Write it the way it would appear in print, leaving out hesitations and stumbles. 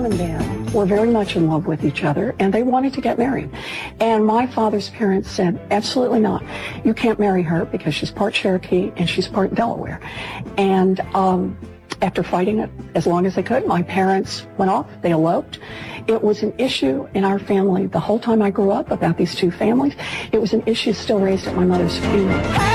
and dad were very much in love with each other, and they wanted to get married. And my father's parents said, absolutely not. You can't marry her because she's part Cherokee and she's part Delaware. And after fighting it as long as they could, my parents went off. They eloped. It was an issue in our family the whole time I grew up about these two families. It was an issue still raised at my mother's funeral.